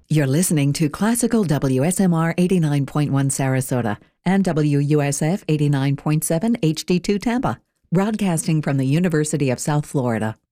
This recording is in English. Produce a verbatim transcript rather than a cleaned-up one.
You're listening to Classical W S M R eighty-nine point one Sarasota and W U S F eighty-nine point seven H D two Tampa, broadcasting from the University of South Florida.